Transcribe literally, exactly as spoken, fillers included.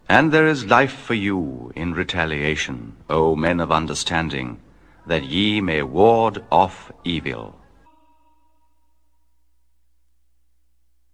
And there is life for you in retaliation, O men of understanding, that ye may ward off evil.